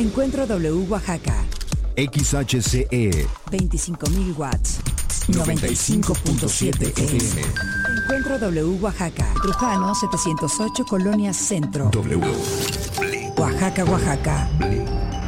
Encuentro W Oaxaca. XHCE 25.000 watts. 95.7 FM. Encuentro W Oaxaca. Trujano 708, Colonia Centro. W. Oaxaca, Oaxaca.